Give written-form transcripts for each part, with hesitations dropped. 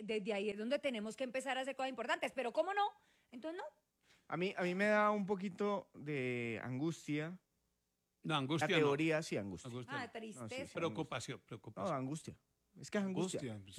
desde ahí es donde tenemos que empezar a hacer cosas importantes, pero ¿cómo no? Entonces no. A mí me da un poquito de angustia. No, angustia La teoría, sí, angustia. Angustia no. Tristeza. Preocupación. No, angustia. Es que es angustia. Entonces,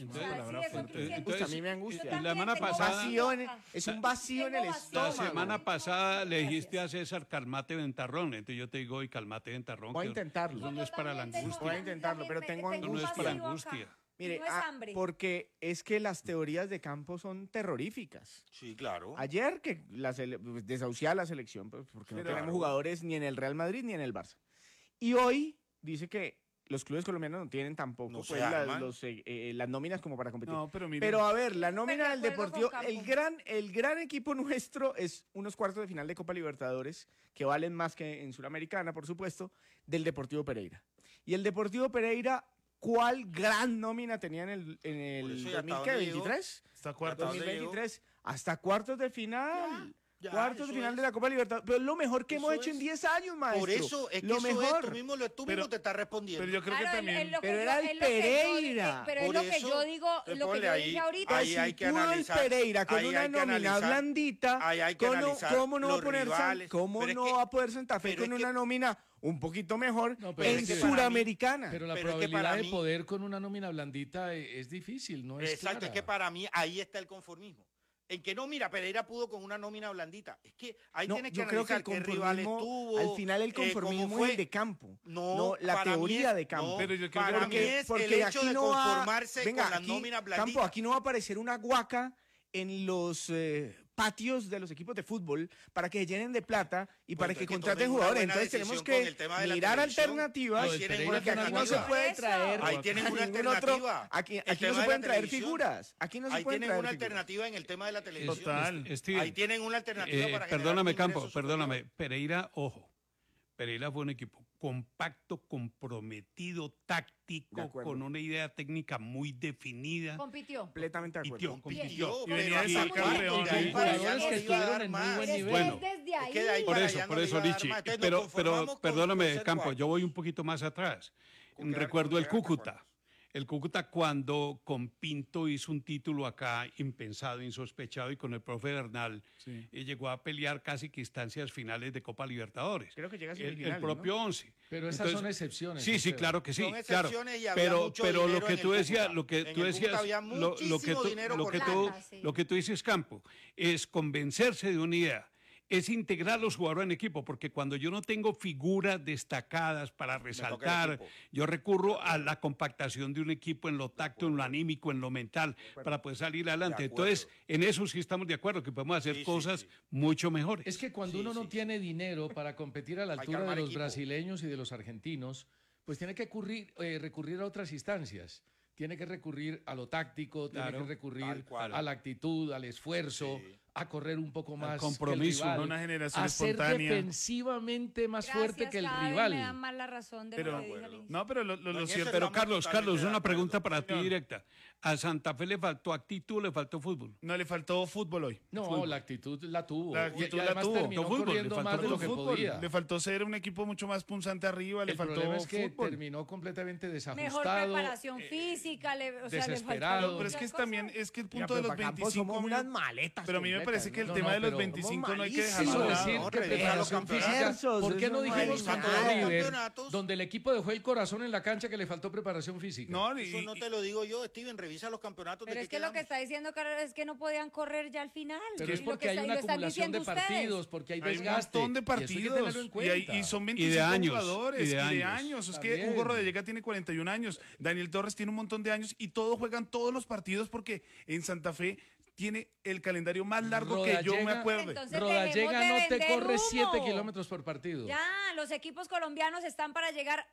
A mí me angustia. la semana pasada- Es un vacío en el La estómago. semana pasada le dijiste a César calmate ventarrón, entonces yo te digo y calmate ventarrón. Voy a que intentarlo. Eso no es para la angustia. Voy a intentarlo, pero tengo Eso no es para vacío angustia. acá. Mire, No es hambre. porque es que las teorías de campo son terroríficas. Sí, claro. Ayer que desahuciada la selección, pues, porque no tenemos jugadores ni en el Real Madrid ni en el Barça. Y hoy dice que los clubes colombianos no tienen tampoco No pues, se arman. las nóminas como para competir. No, pero mire. Pero a ver, la nómina del de acuerdo Deportivo, con Campo. el gran equipo nuestro es unos cuartos de final de Copa Libertadores, que valen más que en Suramericana, por supuesto, del Deportivo Pereira. Y el Deportivo Pereira, ¿cuál gran nómina tenía en el Por eso, ¿y hasta dónde 2023? Está cuarto. ¿Hasta dónde 2023, hasta cuartos de final. Ya, Cuartos de eso final es. de la Copa Libertadores. Pero es lo mejor que Eso hemos hecho es. en 10 años, maestro. Por eso, es que lo eso mejor. es, tú mismo te estás respondiendo. Pero yo creo que Claro, también. Pero era el Pereira. Pero es Por lo que eso, yo digo, te lo que ponle yo ahí, dije ahorita. ahí Si hay que pudo analizar, el Pereira con ahí una hay que nómina analizar, blandita, ahí hay que analizar ¿cómo no va a los poner rivales. cómo Pero es no que- va a poder Santa Fe pero con es que- una nómina un poquito mejor No, pero en es que para mí- Suramericana? Pero la Pero es que probabilidad para de mí- poder con una nómina blandita es difícil, no es Exacto, clara. es que para mí ahí está el conformismo. En que no, mira, Pereira pudo con una nómina blandita. Es que ahí No, tienes que yo creo que analizar el qué rivales conformismo, tuvo. al final el cómo conformismo fue. es el de campo, No, la para mí teoría es- de campo. no, Pero yo creo para que mí es el hecho de conformarse con las nóminas blanditas. Campo, aquí no va a aparecer una guaca en los patios de los equipos de fútbol para que se llenen de plata y para Pues que es que contraten tomen una jugadores. buena Entonces tenemos decisión con el que tema de la mirar televisión. alternativas, Lo del Pereira porque es una aquí no se alternativa. puede Eso. traer Ahí tienen a una ningún alternativa. aquí El no tema se de pueden la traer televisión. figuras. Aquí no se Ahí pueden tienen traer una figuras. alternativa en el tema de la televisión. Total. Steven, Ahí tienen una alternativa para generar perdóname, ingresos Campo, perdóname. superiores. Pereira, ojo. Pereira fue un equipo compacto, comprometido, De táctico, acuerdo. con una idea técnica muy definida. Compitió. Completamente de Compitió, acuerdo. compitió. Y venía de ser pero campeón. de ahí Y para allá jugadores no que le iba a dar estuvieron en muy más. buen Es nivel. Bueno. que desde ahí. Es que de ahí Por para eso, allá por no le eso, iba a dar Lichi. más. Entonces nos Pero conformamos con perdóname, ser Campo, cuartos. yo voy un poquito más atrás. Con quedar- Recuerdo con el quedar Cúcuta. cuartos. El Cúcuta cuando con Pinto hizo un título acá impensado, insospechado, y con el profe Bernal Sí. llegó a pelear casi que instancias finales de Copa Libertadores. Creo que llega a el semifinales, propio Once. Pero esas son excepciones, Sí, sí, Esteban. claro que sí. Son claro. excepciones y había Pero, mucho pero lo dinero que en tú el decías, Cúcuta. lo que En tú el Cúcuta decías, había muchísimo dinero por plata, sí. lo que tú dices, Campo, es convencerse de una idea. Es integrar a los jugadores en equipo, porque cuando yo no tengo figuras destacadas para toca el resaltar, equipo. yo recurro a la compactación de un equipo en lo táctico, en lo anímico, en lo mental, para poder salir adelante. De acuerdo. Entonces, en eso sí estamos de acuerdo, que podemos hacer Sí, sí, cosas sí. mucho mejores. Es que cuando Sí, uno no sí. tiene dinero para competir a la Hay que altura de armar los equipo. brasileños y de los argentinos, pues tiene que recurrir a otras instancias. Tiene que recurrir a lo táctico, tiene Claro, que recurrir tal cual. a la actitud, al esfuerzo, Sí. a correr un poco más compromiso, que el rival, una generación a ser espontánea. defensivamente más fuerte que el cada vez rival. Me dan más la razón de Pero, lo que dije al inicio. no, pero lo No, en eso cierto. Pero estamos Carlos, totalmente de una pregunta acuerdo. para ti Señor. directa. ¿A Santa Fe le faltó actitud o le faltó fútbol? No le faltó fútbol hoy. No, la actitud la tuvo. La Y- actitud y la además tuvo. terminó No, fútbol, corriendo le más faltó de lo que fútbol. podía. Le faltó ser un equipo mucho más punzante arriba, le El faltó problema es que fútbol. terminó completamente Mejor desajustado. preparación física, o sea, le desesperado. faltaron Pero es que muchas también, cosas. es que el Ya, punto pero de los para Campos 25 somos unas minutos. maletas Pero a mí me completas, parece que el ¿no? tema No, de los pero 25 no hay que malísimos. dejarlo Quiso de decir lado. que revisar los preparación física. campeonatos. ¿Por qué no Eso dijimos no contra hay nada. River, Campeonatos. donde el equipo dejó el corazón en la cancha, que le faltó preparación física? No, Eso no te lo digo yo, Steven, revisa los campeonatos. Pero de es que lo que quedamos. está diciendo Carlos es que no podían correr ya al final. Pero es lo porque que hay está- una lo están acumulación de diciendo ustedes. partidos, porque hay Hay un desgaste. montón de y eso hay que partidos tenerlo en cuenta. y son Y de 25 años, jugadores y de y de años. años. Es que También. Hugo Rodallega tiene 41 años, Daniel Torres tiene un montón de años y todos juegan todos los partidos porque en Santa Fe tiene el calendario más largo que yo me Rodallega- acuerde. Entonces, Rodallega dejemos de no te vender corre humo. 7 kilómetros por partido. Ya, los equipos colombianos están para llegar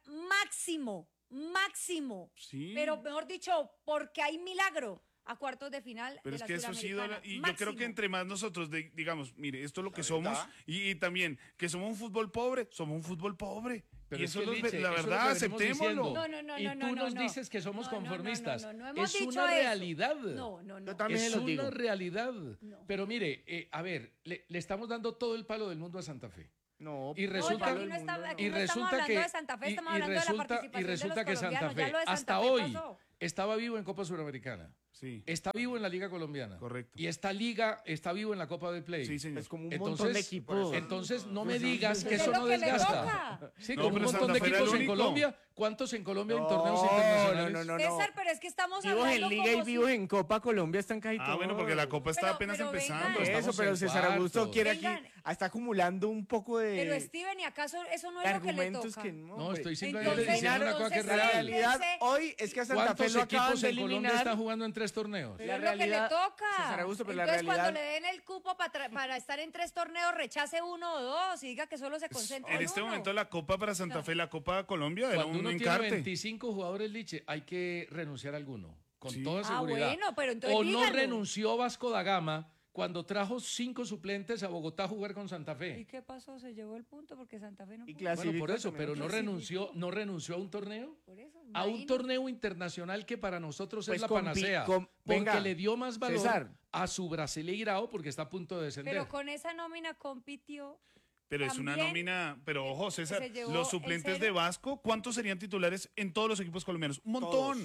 máximo. Sí. Pero mejor dicho, porque hay milagro a cuartos de final Pero de es la que eso ha sido, Suramericana. y yo creo que Máximo. entre más nosotros, digamos, mire, esto es lo que La somos, verdad. y también que somos un fútbol pobre, somos un fútbol pobre. Pero y es eso que, es Liche, la eso es lo verdad, que venimos aceptémoslo. diciendo. No, Y tú nos no. dices que somos No, no, no, conformistas. no hemos Es dicho una eso. realidad. No. Yo también Es se los digo. una realidad. Pero mire, a ver, le estamos dando todo el palo del mundo a Santa Fe. No, Y No, resulta- aquí no está- aquí y no estamos resulta hablando que de Santa Fe, estamos y hablando de la resulta- participación y resulta de los que Santa colombianos. Fe Ya lo de Santa hasta Fe hoy pasó. estaba vivo en Copa Suramericana. Sí, Está vivo en la Liga Colombiana. correcto. Y esta liga está vivo en la Copa del Play. Sí, señor. Es como un Entonces, montón de equipos. Entonces no me digas que Es eso lo no que le desgasta. toca. Sí, No, como un pero montón de Santa Fe era el equipos en único. Colombia. ¿Cuántos en Colombia en No, torneos internacionales? no, no, no. César, pero es que estamos Vivos hablando en Liga y como vivos si- en Copa Colombia están casi Ah, todos. bueno, porque la Copa está Pero- apenas pero empezando. vengan. Estamos Eso, pero en César Augusto cuartos. quiere aquí, Vengan. está acumulando un poco de Pero Steven, ¿y acaso eso no es lo que le argumentos toca? que no. No, hombre. estoy simplemente Entonces, diciendo una cosa que es entonces, La real. realidad Fíjense, hoy es que a Santa Fe ¿Cuántos lo acaban equipos de en Colombia eliminar. están jugando en 3 torneos? Pero La es lo que le realidad, toca. César Augusto, pero la Entonces, cuando realidad- le den el cupo para estar en 3 torneos, rechace 1 o 2 y diga que solo se concentra En en este uno. momento la Copa para Santa Fe, la Copa Colombia, era Cuando un uno tiene encarte. 25 jugadores, Liche, hay que renunciar a alguno, con Sí. toda Ah, seguridad. bueno, pero entonces O no díganlo. renunció Vasco da Gama cuando trajo 5 suplentes a Bogotá a jugar con Santa ¿Y Fe. qué pasó? Se llevó el punto porque Santa Fe no Y pudo. clasificó Bueno, por eso, también. pero no Clasificó. renunció a un torneo. Por eso, A un imagínate. torneo internacional que para nosotros Pues es la con panacea. con- porque venga, le dio más valor César. a su Brasileirao porque está a punto de descender. Pero con esa nómina compitió. Pero es una También nómina, pero ojo César, se llevó los el suplentes cero. de Vasco, ¿cuántos serían titulares en todos los equipos colombianos? Un montón,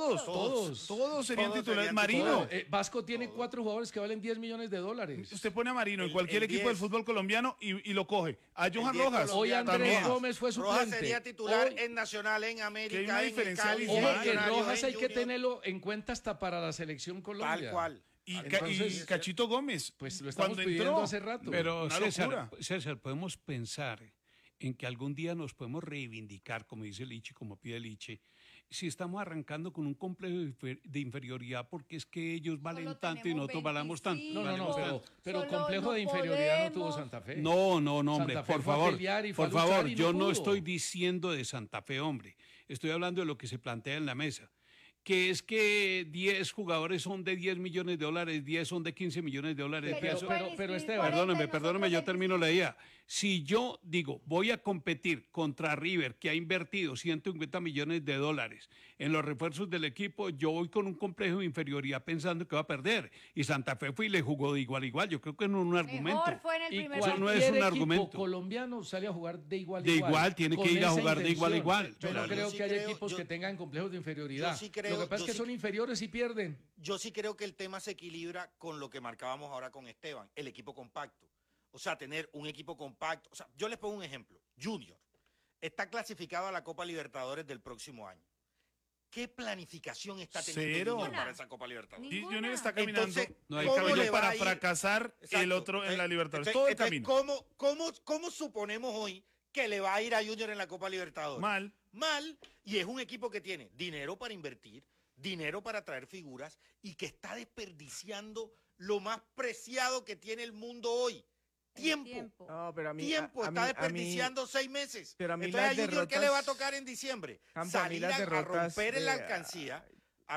todos serían Todos titulares. serían Marino, titulares. Vasco tiene 4 jugadores que valen 10 millones de dólares. usted pone a Marino en El- cualquier el equipo del 10. fútbol colombiano y lo coge. A Johan 10 Rojas. Hoy colombiano. Andrés también. Gómez fue Rojas suplente. sería titular Hoy- en Nacional, en América, Que hay una en el diferencia Cali, Ojo, en abismal. que Millonarios, Rojas en hay que Junior. tenerlo en cuenta hasta para la selección Colombia. Tal cual. Y, Entonces, y Cachito Gómez. Pues lo estamos cuando pidiendo entró, hace rato. Pero Una César, locura. César, podemos pensar en que algún día nos podemos reivindicar, como dice Lichi, como pide Lichi, si estamos arrancando con un complejo de inferioridad porque es que ellos valen Solo tanto y tenemos nosotros valamos tanto. 25. No, valemos pero, tanto. pero Solo complejo no de inferioridad no tuvo podemos. Santa Fe. No, hombre, Santa Fe por fue a favor, pelear y fue por a luchar favor, y no yo no pudo. estoy diciendo de Santa Fe, hombre, estoy hablando de lo que se plantea en la mesa, que es que 10 jugadores son de 10 millones de dólares, 10 son de 15 millones de dólares. Pero que Pero- eso- pueden pero, inscribir Esteban, 40 y Perdóneme, nosotros yo termino la idea. Si yo digo, voy a competir contra River, que ha invertido 150 millones de dólares en los refuerzos del equipo, yo voy con un complejo de inferioridad pensando que va a perder. Y Santa Fe fue y le jugó de igual a igual. Yo creo que no es un argumento. Mejor fue en el Y primer Eso partido. no es cualquier un equipo argumento. colombiano sale a jugar de igual a De igual. igual, tiene con que ir a esa jugar de igual a intención. igual. Yo no Claro. creo Yo que haya sí creo- equipos yo- que tengan complejos de inferioridad. yo sí creo- Lo que pasa es yo que sí- son inferiores y pierden. Yo sí creo que el tema se equilibra con lo que marcábamos ahora con Esteban, el equipo compacto. O sea, tener un equipo compacto. O sea, yo les pongo un ejemplo. Junior está clasificado a la Copa Libertadores del próximo año. ¿Qué planificación está teniendo Cero. Junior para esa Copa Libertadores? Y Ninguna. Junior está caminando Entonces, No hay el camino camino le va para a ir? fracasar el Exacto. otro en la Libertadores. Entonces- Todo el entonces, camino. ¿cómo suponemos hoy que le va a ir a Junior en la Copa Libertadores? Mal. Mal, y es un equipo que tiene dinero para invertir, dinero para traer figuras y que está desperdiciando lo más preciado que tiene el mundo hoy. El Tiempo. No, pero a mí, Tiempo, a está mí- desperdiciando 6 meses. pero a mí Entonces, las ¿a Junior qué le va a derrotas- tocar en diciembre? Campo, a mí Salir las a derrotas romper de- la alcancía,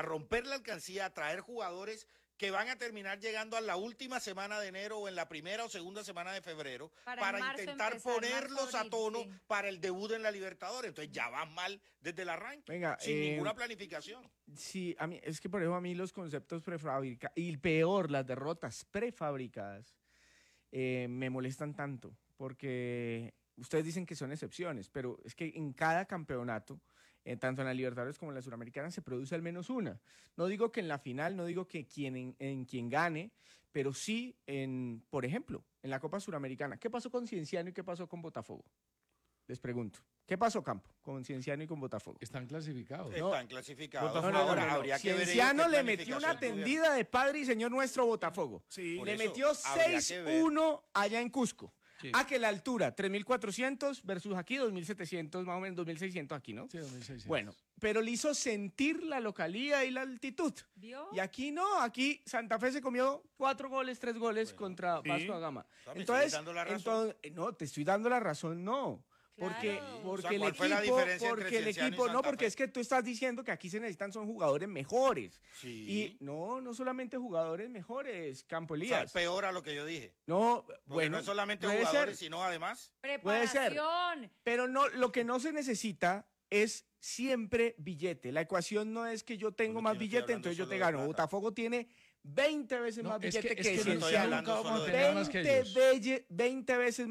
a traer jugadores que van a terminar llegando a la última semana de enero o en la primera o segunda semana de febrero Para para en marzo intentar empezar, ponerlos marzo, a abril, tono sí. para el debut en la Libertadores. Entonces ya van mal desde el arranque, Venga, sin ninguna planificación. Sí, a mí, es que por eso a mí los conceptos prefabricados, y peor, las derrotas prefabricadas, me molestan tanto, porque ustedes dicen que son excepciones, pero es que en cada campeonato, tanto en la Libertadores como en la Suramericana, se produce al menos una. No digo que en la final, no digo que en quien gane, pero sí, por ejemplo, en la Copa Suramericana. ¿Qué pasó con Cienciano y qué pasó con Botafogo? Les pregunto. ¿Qué pasó, Campo, con Cienciano y con Botafogo? Están clasificados. No. Están clasificados. Botafogo, Ahora habría que ver ellos Cienciano qué le metió una planificación tendida de padre y señor nuestro Botafogo. Sí. Por Le eso, metió habría que ver. 6-1 allá en Cusco. Sí. A que la altura, 3.400 versus aquí 2.700, más o menos 2.600 aquí, ¿no? Sí, 2006. Bueno, pero le hizo sentir la localía y la altitud. ¿Vio? Y aquí no, aquí Santa Fe se comió 4 goles, 3 goles contra sí. Vasco da Gama. ¿Me Entonces, sigues dando la razón? no, te estoy dando la razón, no. Porque, Claro. porque O sea, el ¿cuál fue la equipo, diferencia entre porque el Cienciano y equipo, no, Santa porque Fe? es que tú estás diciendo que aquí se necesitan son jugadores mejores. Sí. Y no solamente jugadores mejores, Campo O sea, Elías. peor a lo que yo dije. No, Porque bueno, no es solamente puede jugadores, ser, sino además. puede ser. Preparación. pero no, lo que no se necesita es siempre billete. La ecuación no es que yo tengo Porque más yo estoy billete, hablando entonces yo solo te de gano. plata. Botafogo tiene 20 veces No, más es billete que que no estoy Cienciano. hablando nunca vamos solo a de tener más que ellos. 20 veces más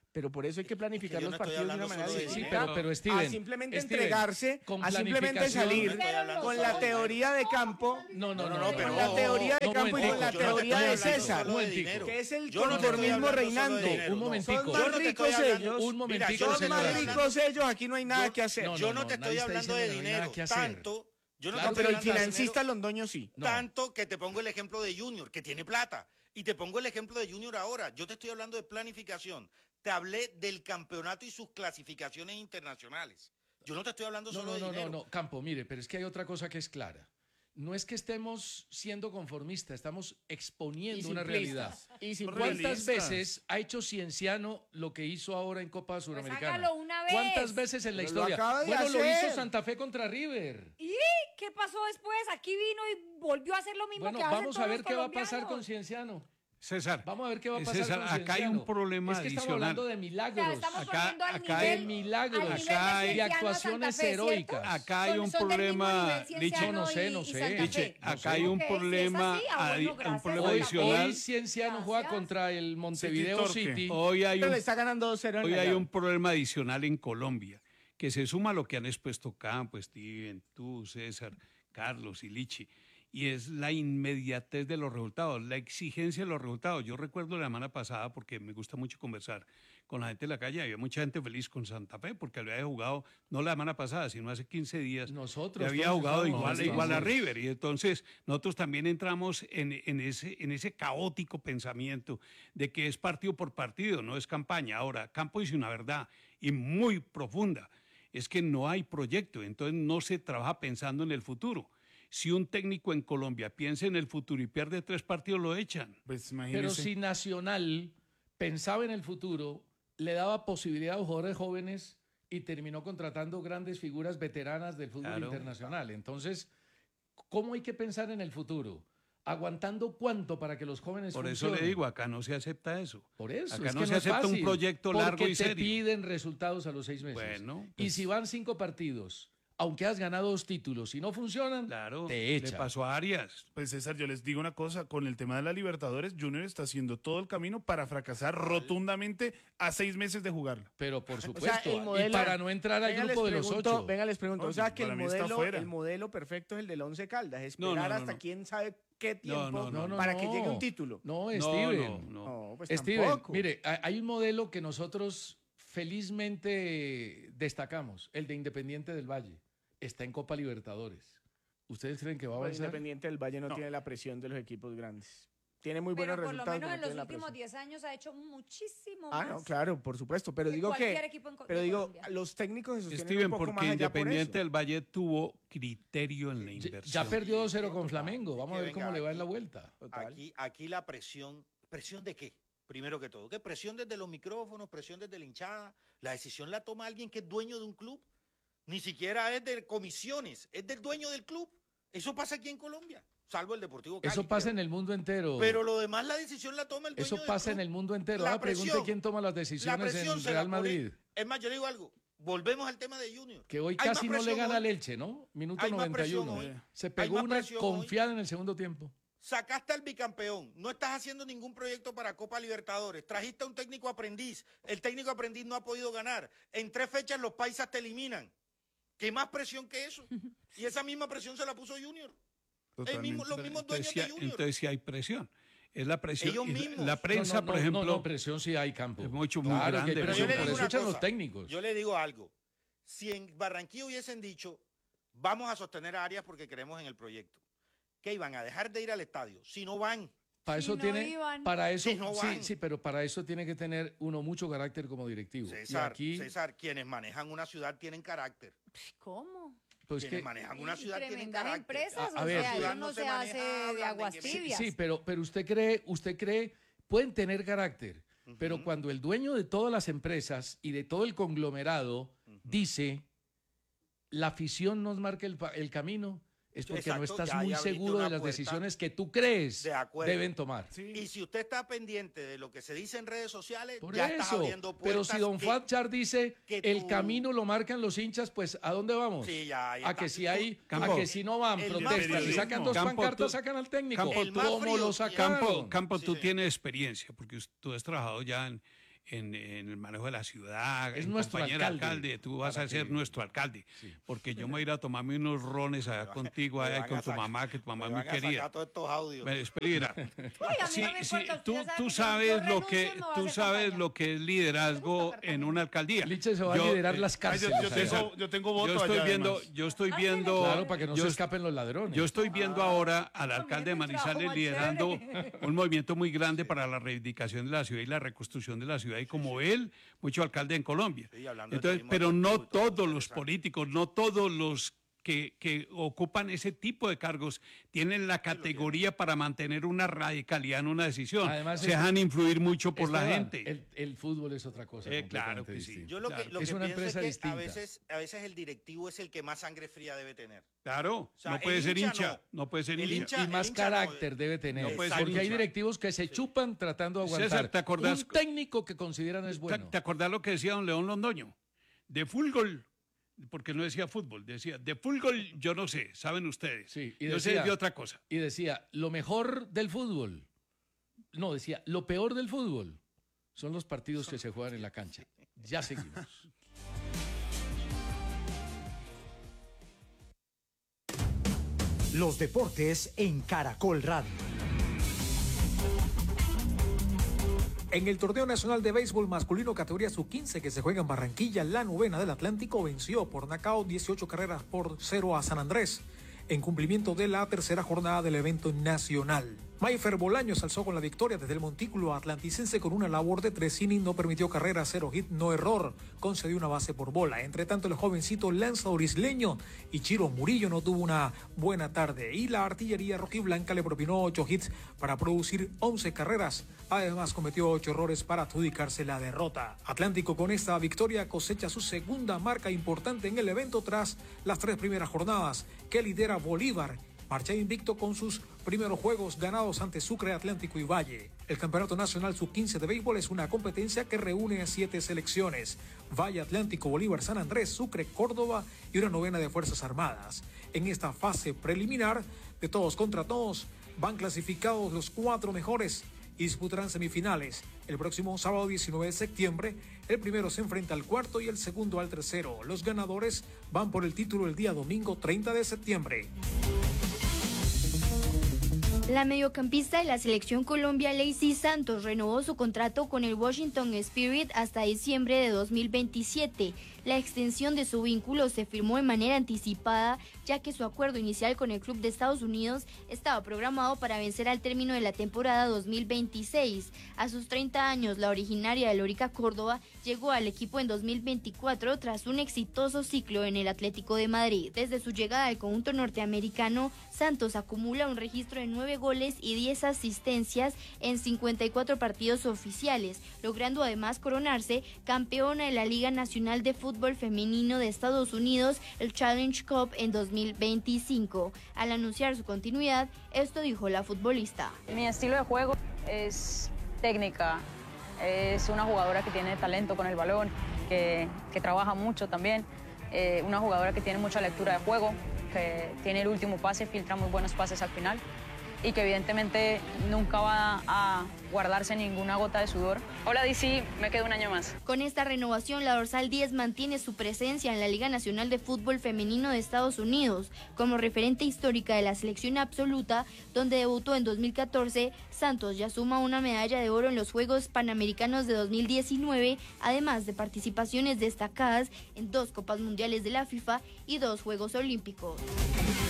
Pero por eso hay que planificar yo los no estoy partidos de una hablando manera solo de Sí, distinta. pero Steven, a simplemente Steven, entregarse, con a simplemente planificación- salir Pero con los la ojos- teoría de campo, No, pero con la teoría de no, campo y con la momentico. teoría de César, solo de dinero. que es el Yo no te estoy conformismo hablando solo de reinando. dinero, Un no. momentico. Son Yo más no te ricos estoy hablando- ellos, Un momentico, Mira, yo no te son más estoy señora. hablando- ricos ellos, aquí no hay nada que hacer. No, Yo no te estoy nadie está hablando de diciendo que no hay nada dinero. que hacer. Tanto, yo no Claro, te Pero estoy el hablando de financista dinero, Londoño sí. No. tanto que te pongo el ejemplo de Junior, que tiene plata. Y te pongo el ejemplo de Junior ahora. Yo te estoy hablando de planificación. Te hablé del campeonato y sus clasificaciones internacionales. Yo no te estoy hablando solo de dinero. No, Campo, mire, pero es que hay otra cosa que es clara. No es que estemos siendo conformistas, estamos exponiendo una realidad. Y sin ¿Cuántas realistas. veces ha hecho Cienciano lo que hizo ahora en Copa Suramericana? hágalo una vez. ¿Cuántas veces en la Pero lo historia? acaba de Bueno, lo hacer. hizo Santa Fe contra River. ¿Y qué pasó después? Aquí vino y volvió a hacer lo mismo Bueno, que hacen vamos todos a ver los qué va a pasar con colombianos. Cienciano. César, Vamos a ver qué va a pasar César, con acá hay Cienciano. un problema Es que estamos adicional. hablando de O milagros. sea, estamos Acá- poniendo al acá nivel, hay- al milagros. nivel de Acá hay- Cienciano y a Santa actuaciones Fe, ¿cierto? heroicas. Acá hay un Son del mismo problema, nivel, Cienciano no sé, y- no y sé. Santa Diche, Fe. acá hay un Ok, si es problema, así, bueno, un gracias, problema Hoy, Santa Fe. adicional. hoy Cienciano juega Gracias. contra el Montevideo City Torque. City. Hoy hay Pero un le está ganando 2-0 en Hoy la hay llave. un problema adicional en Colombia, que se suma a lo que han expuesto Campo, Steven, tú, César, Carlos y Lichi, y es la inmediatez de los resultados, la exigencia de los resultados. Yo recuerdo la semana pasada, porque me gusta mucho conversar con la gente de la calle, había mucha gente feliz con Santa Fe, porque había jugado, no la semana pasada, sino hace 15 días, Nosotros le había todos jugado estábamos igual a felices. River, y entonces nosotros también entramos en ese caótico pensamiento de que es partido por partido, no es campaña. Ahora, Campo dice una verdad, y muy profunda, es que no hay proyecto, entonces no se trabaja pensando en el futuro. Si un técnico en Colombia piensa en el futuro y pierde 3 partidos, lo echan. Pues Pero imagínese. si Nacional pensaba en el futuro, le daba posibilidad a los jugadores jóvenes y terminó contratando grandes figuras veteranas del fútbol Claro. internacional. Entonces, ¿cómo hay que pensar en el futuro? ¿Aguantando cuánto para que los jóvenes Por eso funcionen? le digo, acá no se acepta eso. Por eso, Acá es no que se es acepta un fácil, proyecto largo porque y te serio. piden resultados a los 6 meses. Bueno, Y pues- si van 5 partidos, aunque has ganado 2 títulos y no funcionan, Claro, te le echan. pasó a Arias. Pues César, yo les digo una cosa, con el tema de la Libertadores, Junior está haciendo todo el camino para fracasar rotundamente a 6 meses de jugarla. Pero por O sea, supuesto, el modelo- y para no entrar al Venga, grupo de les los pregunto- 8. Venga, les pregunto. No, O sea, que para el mí está modelo, fuera. el modelo perfecto es el del 11 Caldas. No, Esperar no, no, hasta no. quién sabe qué tiempo no, para que llegue un título. No, No, Steven. no. No, pues Steven, tampoco. mire, hay un modelo que nosotros felizmente destacamos, el de Independiente del Valle. Está en Copa Libertadores. ¿Ustedes creen que va a El avanzar? Independiente del Valle no, No. tiene la presión de los equipos grandes. Tiene muy Pero buenos por lo resultados. menos pero en no los tiene la últimos presión. 10 años ha hecho muchísimo Ah, más. no, claro, por supuesto. Pero que digo cualquier que, equipo pero digo, Colombia. los técnicos se sostienen Steven, un poco porque más allá por Independiente eso. del Valle tuvo criterio en la Ya inversión. perdió 2-0 con Flamengo. Vamos a que ver cómo venga, le va en la aquí- vuelta. Total. Aquí la presión, ¿presión de qué? Primero que todo, ¿qué presión desde los micrófonos, presión desde la hinchada? La decisión la toma alguien que es dueño de un club. Ni siquiera es de comisiones, es del dueño del club. Eso pasa aquí en Colombia, salvo el Deportivo Cali. Eso pasa creo. en el mundo entero. Pero lo demás, la decisión la toma el dueño Eso del pasa club. en el mundo entero. La Ahora pregunte presión- quién toma las La decisiones presión en se Real la pone- Madrid. Es más, yo le digo algo. Volvemos al tema de Junior. Que hoy Hay más casi no le presión gana hoy. al Elche, ¿no? Minuto Hay más presión 91. hoy. Se Hay pegó más una presión hoy. confiada en el segundo tiempo. Sacaste al bicampeón, no estás haciendo ningún proyecto para Copa Libertadores, trajiste a un técnico aprendiz, el técnico aprendiz no ha podido ganar, en 3 fechas los paisas te eliminan. ¿Qué más presión que eso? Y esa misma presión se la puso Junior. Los mismos dueños Entonces, de Junior. entonces sí hay presión. Es la presión. Ellos y la- mismos. La prensa, No, no, por no, ejemplo, no, presión sí hay, Campo. es mucho, muy Claro que hay grande. presión, Pero yo le por digo eso una echan cosa, los técnicos. Yo le digo algo. Si en Barranquilla hubiesen dicho, vamos a sostener a Arias porque creemos en el proyecto, ¿qué iban a dejar de ir al estadio? Si no van, Para Si eso no tiene, iban. para eso, Si no sí, van. sí, pero para eso tiene que tener uno mucho carácter como directivo. César, y aquí, César, quienes manejan una ciudad tienen carácter. ¿Cómo? pues Quienes que, manejan una Y ciudad tienen tremendas carácter. empresas, A o ver, sea, ciudad eso no no se se hace maneja de hablando aguas de- tibias. sí, pero usted cree, pueden tener carácter, pero Ujú. cuando el dueño de todas las empresas y de todo el conglomerado dice, la afición nos marca el camino, es porque no Exacto, estás ya ahí muy abriste seguro de una las puerta. decisiones que tú crees De acuerdo. deben tomar. Y si usted está pendiente de lo que se dice en redes sociales, Por ya estás eso, abriendo pero puertas. si don que- Fatchar dice que el tú- camino lo marcan los hinchas, pues ¿a dónde vamos? Sí, ya, ahí A está. que si hay, Campo. a que si no van, El protestan y periodismo. sacan 2 Campo, pancartas, tú- sacan al técnico. Campo, El más ¿Cómo frío lo y- sacaron? Campo, Sí, tú señor. tienes experiencia, porque tú has trabajado ya en el manejo de la ciudad, Es en nuestro compañera alcalde, tú vas para a ser que- nuestro alcalde, Sí. porque yo me voy a ir a tomarme unos rones allá contigo, Me allá van con a tu sacar- mamá, que tu mamá es me muy van a sacar querida. todos estos audios. Espera. Oiga, a mí Sí, no me sí, importa, usted tú, ya sabe tú que sabes yo lo renuncio que y me voy a tú hacer sabes campaña. lo que es liderazgo en una alcaldía. Liche se va Yo, a liderar eh, las Yo, cárceles. allá. yo tengo voto Yo estoy allá, viendo, además. yo estoy Ah, viendo, sí, Claro, para que no yo, se escapen los ladrones. yo estoy viendo ahora al alcalde de me trabajo Manizales más liderando chévere. un movimiento muy grande para la reivindicación de la ciudad y la reconstrucción de la ciudad, y como él, mucho alcalde en Colombia. Sí, hablando de Entonces, turismo pero no deportivo y todo, todos los interesante. políticos, no todos los que ocupan ese tipo de cargos tienen la categoría para mantener una radicalidad en una decisión. Además, se es- dejan influir mucho por la Esteban, gente. el fútbol es otra cosa. Claro completamente que sí. distinta. Yo lo Claro. que, lo Es que una pienso empresa es que distinta. a veces el directivo es el que más sangre fría debe tener. Claro, sea, no puede el ser hincha hincha, no puede ser El hincha. hincha- Y más no, carácter debe tener. no puede ser porque hay hincha. directivos que se chupan tratando de César, aguantar. ¿te acordás? Un técnico que consideran es bueno. ¿Te acordás lo que decía don León Londoño? De fútbol, porque no decía fútbol, decía de fútbol yo no sé, saben ustedes. Sí, y yo sé decía- de otra cosa. Y decía, lo mejor del fútbol. No, decía, lo peor del fútbol son los partidos que se juegan en la cancha. Ya seguimos. Los deportes en Caracol Radio. En el Torneo Nacional de Béisbol Masculino categoría sub-15 que se juega en Barranquilla, la novena del Atlántico venció por nocaut 18 carreras por 0 a San Andrés, en cumplimiento de la tercera jornada del evento nacional. Mayfer Bolaños alzó con la victoria desde el montículo atlanticense con una labor de 3 innings, no permitió carrera, 0 hit, no error, concedió una base por bola. Entre tanto, el jovencito lanzador isleño Ichiro Murillo no tuvo una buena tarde y la artillería rojiblanca le propinó 8 hits para producir 11 carreras. Además, cometió 8 errores para adjudicarse la derrota. Atlántico con esta victoria cosecha su segunda marca importante en el evento tras las 3 primeras jornadas que lidera Bolívar. Marcha invicto con sus primeros juegos ganados ante Sucre, Atlántico y Valle. El Campeonato Nacional Sub-15 de Béisbol es una competencia que reúne a 7 selecciones: Valle, Atlántico, Bolívar, San Andrés, Sucre, Córdoba y una novena de Fuerzas Armadas. En esta fase preliminar, de todos contra todos, van clasificados los 4 mejores y disputarán semifinales. El próximo sábado 19 de septiembre, el primero se enfrenta al cuarto y el segundo al tercero. Los ganadores van por el título el día domingo 30 de septiembre. La mediocampista de la selección Colombia, Lacey Santos, renovó su contrato con el Washington Spirit hasta diciembre de 2027. La extensión de su vínculo se firmó de manera anticipada, ya que su acuerdo inicial con el club de Estados Unidos estaba programado para vencer al término de la temporada 2026. A sus 30 años, la originaria de Lorica, Córdoba, llegó al equipo en 2024 tras un exitoso ciclo en el Atlético de Madrid. Desde su llegada al conjunto norteamericano, Santos acumula un registro de 9 goles y 10 asistencias en 54 partidos oficiales, logrando además coronarse campeona de la Liga Nacional de Fútbol Femenino de Estados Unidos, el Challenge Cup, en 2025. Al anunciar su continuidad, esto dijo la futbolista. Mi estilo de juego es técnica, es una jugadora que tiene talento con el balón, que trabaja mucho también, una jugadora que tiene mucha lectura de juego, que tiene el último pase, filtra muy buenos pases al final y que evidentemente nunca va a guardarse ninguna gota de sudor. Hola DC, me quedo un año más. Con esta renovación, la dorsal 10 mantiene su presencia en la Liga Nacional de Fútbol Femenino de Estados Unidos. Como referente histórica de la selección absoluta, donde debutó en 2014, Santos ya suma una medalla de oro en los Juegos Panamericanos de 2019, además de participaciones destacadas en 2 Copas Mundiales de la FIFA y 2 Juegos Olímpicos.